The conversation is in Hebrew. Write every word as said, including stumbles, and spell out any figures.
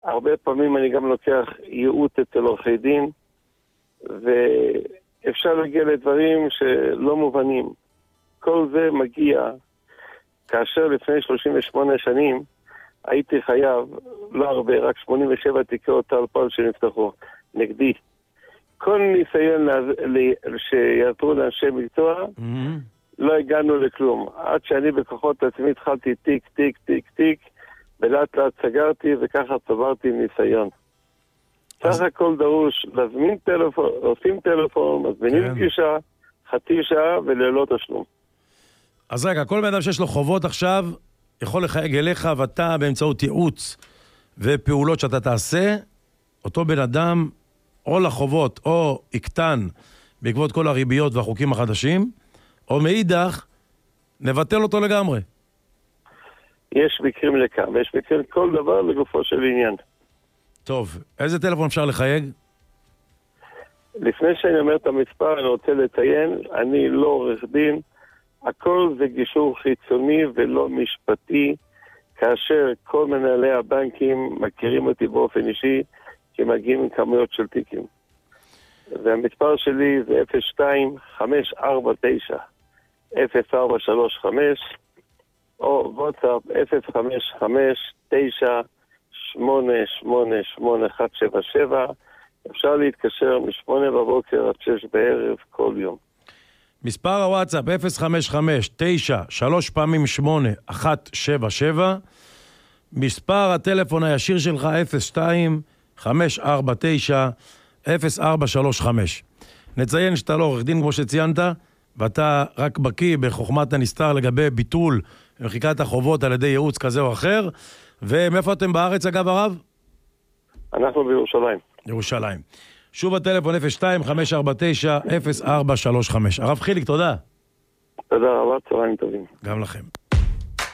הרבה פעמים אני גם לוקח ייעוץ אצל עורכי דין, ואפשר להגיע לדברים שלא מובנים. כל זה מגיע כאשר לפני שלושים ושמונה שנים הייתי חייב, לא הרבה, רק שמונים ושבע תיקי הוצאה לפועל שנפתחו נגדי. כל ניסיון שיעתרו לאנשי מקצוע, mm-hmm. לא הגענו לכלום. עד שאני בכוחות עצמי התחלתי תיק, תיק, תיק, תיק, ולאט לאט סגרתי וככה צברתי ניסיון. אז... סך הכל דרוש להזמין טלפון, עושים טלפון, מזמינים כן. פגישה, חצי שעה וללא תשלום. אז רגע, כל בן אדם שיש לו חובות עכשיו, יכול לחייג אליך, ואתה באמצעות ייעוץ ופעולות שאתה תעשה, אותו בן אדם או לחובות או יקטן בעקבות כל הריביות והחוקים החדשים, או מאידך, נבטל אותו לגמרי. יש מקרים לכאן, ויש מקרים כל דבר לגופו של עניין. טוב, איזה טלפון אפשר לחייג? לפני שאני אומר את המספר, אני רוצה לציין, אני לא עורך דין, הכל זה גישור חיצוני ולא משפטי, כאשר כל מנהלי הבנקים מכירים אותי באופן אישי, כי מגיעים עם כמויות של תיקים. והמספר שלי זה אפס שתיים חמש ארבע תשע אפס ארבע שלוש חמש, או וואטסאפ אפס חמש חמש תשע שמונה שמונה שמונה אחת שבע שבע. אפשר להתקשר משמונה בבוקר עד שש בערב כל יום. מספר הוואטסאפ אפס חמש חמש תשע שלוש פעמים שמונה אחת שבע שבע. מספר הטלפון הישיר שלך אפס שתיים חמש ארבע תשע אפס ארבע שלוש חמש. נציין שאתה לא עורך דין כמו שציינת, ואתה רק בקיא בחוכמת הנסתר לגבי ביטול ומחיקת החובות על ידי ייעוץ כזה או אחר. ומאיפה אתם בארץ אגב הרב? אנחנו בירושלים. ירושלים. שוב הטלפון אפס שתיים חמש ארבע תשע אפס ארבע שלוש חמש. הרב חיליק, תודה. תודה רבה, צהריים טובים. גם לכם.